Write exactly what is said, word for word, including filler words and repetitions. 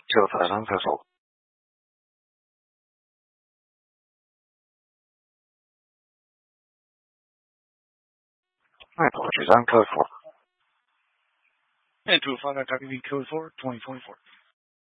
就在上厕所。那我去上厕所。 And to find out W V code for twenty twenty-four.